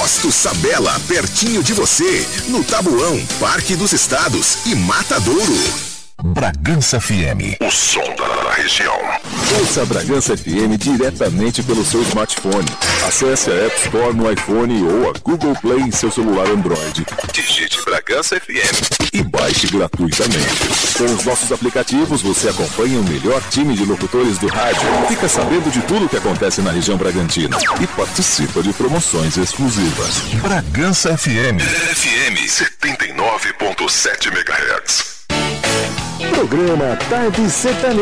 Posto Sabela, pertinho de você, no Tabuão, Parque dos Estados e Matadouro. Bragança FM, o som da região. Ouça a Bragança FM diretamente pelo seu smartphone. Acesse a App Store no iPhone ou a Google Play em seu celular Android. Digite Bragança FM e baixe gratuitamente. Com os nossos aplicativos, você acompanha o melhor time de locutores do rádio, fica sabendo de tudo o que acontece na região Bragantina e participa de promoções exclusivas. Bragança FM. FM 79.7 MHz. Programa Tarde Sertaneja.